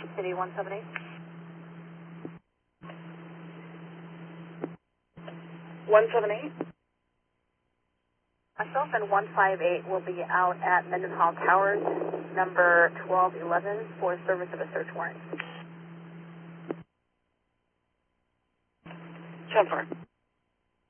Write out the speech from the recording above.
City 178. 178. Myself and 158 will be out at Mendenhall Towers, number 1211, for service of a search warrant. 10-4.